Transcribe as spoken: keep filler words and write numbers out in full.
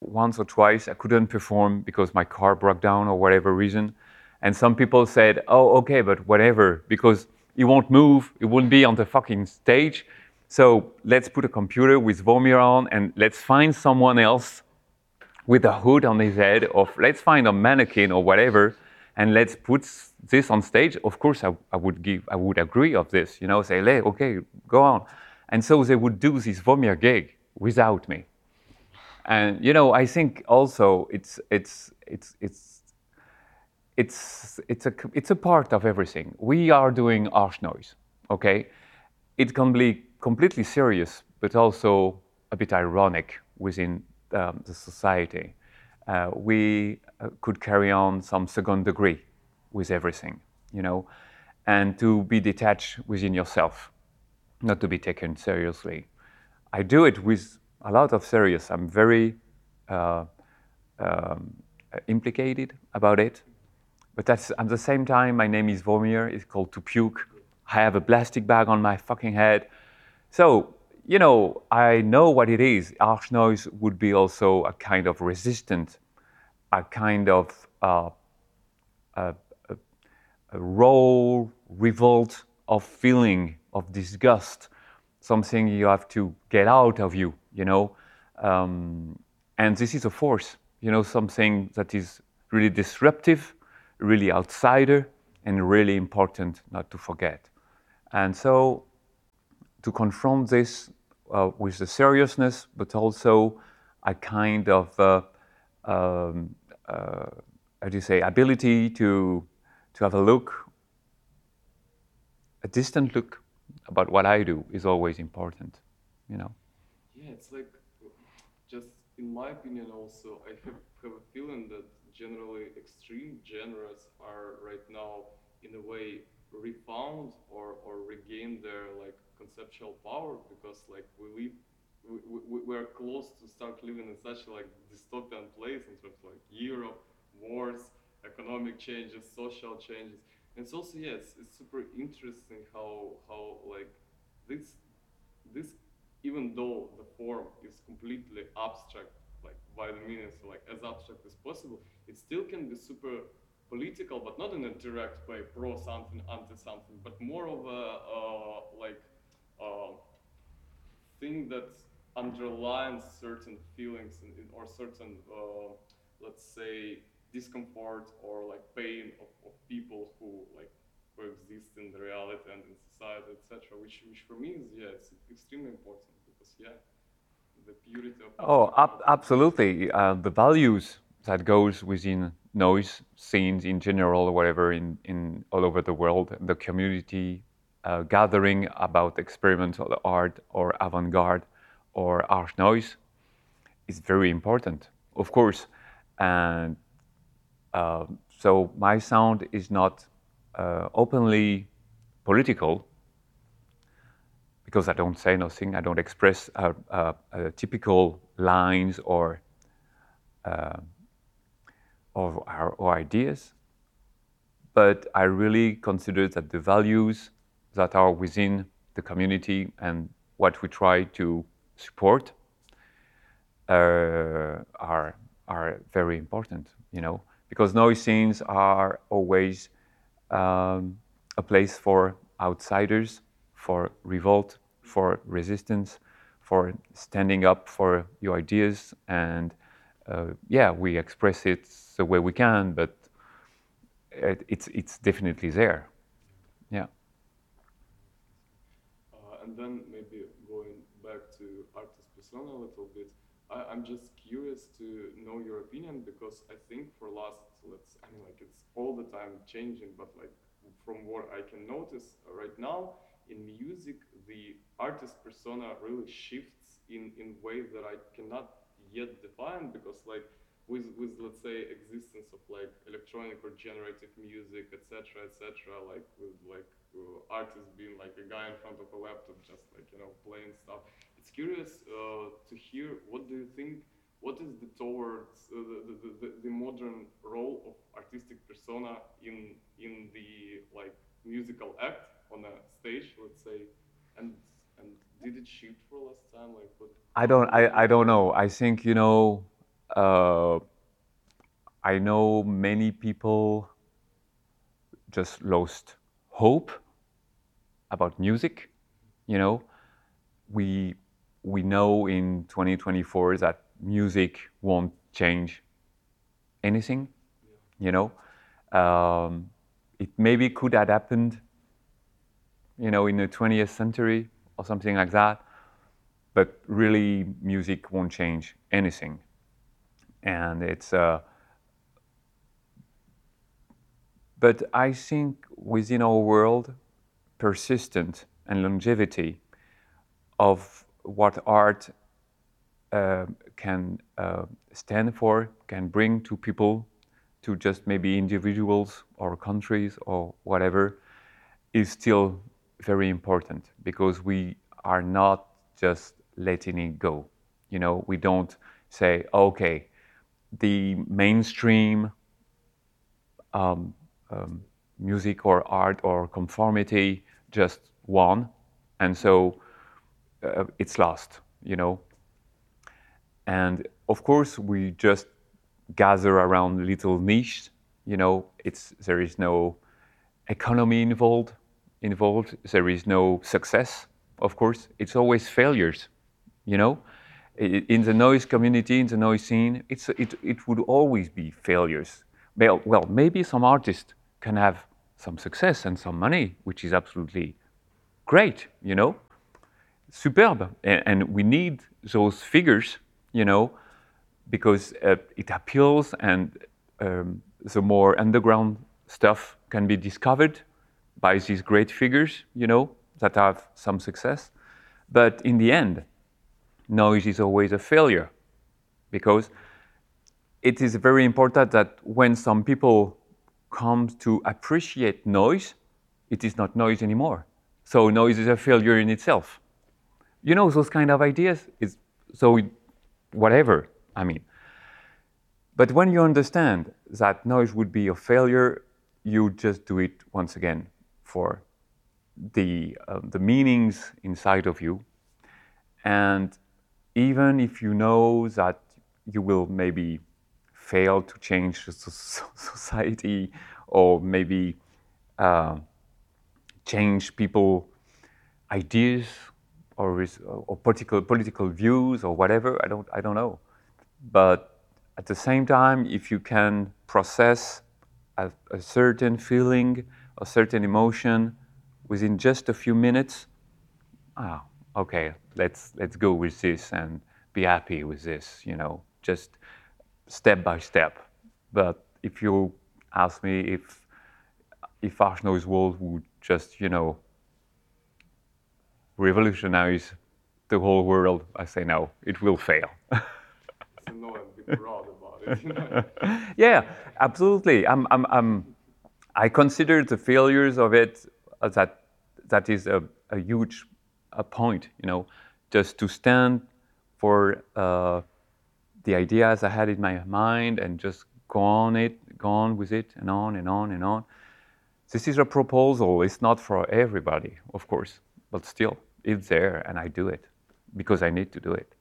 once or twice I couldn't perform because my car broke down or whatever reason. And some people said, oh, okay, but whatever, because he won't move, he won't be on the fucking stage. So let's put a computer with Vormir on and let's find someone else with a hood on his head, or let's find a mannequin or whatever, and let's put this on stage. Of course, I, I would give, I would agree of this, you know, say, hey, okay, go on. And so they would do this Vormir gig without me. And you know, I think also it's it's it's it's it's it's a it's a part of everything. We are doing harsh noise, okay? It can be completely serious, but also a bit ironic within um, the society. Uh, we uh, could carry on some second degree with everything, you know, and to be detached within yourself, not to be taken seriously. I do it with a lot of serious. I'm very uh, um, implicated about it. But that's, at the same time, my name is Vormir. It's called to puke. I have a plastic bag on my fucking head. So, you know, I know what it is. Harsh noise would be also a kind of resistant, a kind of uh, a, a, a raw revolt of feeling, of disgust, something you have to get out of you, you know. Um, and this is a force, you know, something that is really disruptive, really outsider, and really important not to forget. And so to confront this uh, with the seriousness, but also a kind of, uh, um, uh, how do you say, ability to, to have a look, a distant look about what I do is always important, you know. Yeah, it's like, just in my opinion also, I have, have a feeling that generally extreme genres are right now in a way refound or, or regain their like conceptual power, because like we live we, we, we are close to start living in such like dystopian place in terms of like Europe, wars, economic changes, social changes. And it's also, yes, it's super interesting how how like this this, even though the form is completely abstract, like by the meanings, like as abstract as possible, it still can be super political, but not in a direct way, pro something, anti something, but more of a uh, like uh, thing that underlines certain feelings in, in, or certain, uh, let's say, discomfort or like pain of, of people who like coexist in the reality and in society, et cetera. Which, which for me is, yeah, it's extremely important, because yeah, the purity of Oh, abstract ab- art is also. absolutely. Uh, the values that goes within noise scenes in general, or whatever, in, in all over the world, the community uh, gathering about experimental art or avant-garde or harsh noise is very important, of course. And uh, so my sound is not uh, openly political, because I don't say nothing, I don't express uh, uh, uh, typical lines or uh, of our, our ideas, but I really consider that the values that are within the community and what we try to support uh, are are very important, you know, because noise scenes are always um, a place for outsiders, for revolt, for resistance, for standing up for your ideas. And uh, yeah, we express it the way we can, but it, it's it's definitely there. Yeah. Uh, and then maybe going back to artist persona a little bit, I, I'm just curious to know your opinion, because I think for last, let's, I mean, like it's all the time changing, but like from what I can notice right now in music, the artist persona really shifts in in ways that I cannot yet define, because like with with let's say existence of like electronic or generative music, etc., etc., like with like uh, artists being like a guy in front of a laptop just like, you know, playing stuff. It's curious uh, to hear, what do you think, what is the towards uh, the, the, the, the modern role of artistic persona in in the like musical act on a stage, let's say, and and did it shift for last time, like what, I how don't do I, you I don't know. I think, you know, uh, I know many people just lost hope about music. You know, we we know in twenty twenty-four that music won't change anything. You know, um, it maybe could have happened, you know, in the twentieth century or something like that, but really music won't change anything. And it's uh, but I think within our world, persistence and longevity of what art uh, can uh, stand for, can bring to people, to just maybe individuals or countries or whatever, is still very important, because we are not just letting it go. You know, we don't say, okay, the mainstream um, um, music or art or conformity just won, and so uh, it's lost, you know. And of course, we just gather around little niche. You know, it's there is no economy involved. Involved, there is no success. Of course, it's always failures. You know, I- in the noise community, in the noise scene, it's it it would always be failures. Well, well, maybe some artists can have some success and some money, which is absolutely great. You know, superb, and, and we need those figures. You know, because uh, it appeals, and um, the more underground stuff can be discovered by these great figures, you know, that have some success. But in the end, noise is always a failure, because it is very important that when some people come to appreciate noise, it is not noise anymore. So noise is a failure in itself. You know, those kind of ideas is so it, whatever. I mean, but when you understand that noise would be a failure, you just do it once again for the uh, the meanings inside of you. And even if you know that you will maybe fail to change the society, or maybe uh, change people ideas, or, or political political views, or whatever, I don't I don't know. But at the same time, if you can process a, a certain feeling, a certain emotion within just a few minutes, ah, okay, let's let's go with this and be happy with this, you know, just step by step. But if you ask me if if Arch Noise World would just, you know, revolutionize the whole world, I say no, it will fail. So no, and be proud about it. You know? Yeah, absolutely. I'm, I'm, I'm, I consider the failures of it as that that is a, a huge a point, you know, just to stand for uh, the ideas I had in my mind and just go on it, go on with it, and on and on and on. This is a proposal. It's not for everybody, of course, but still, it's there, and I do it because I need to do it.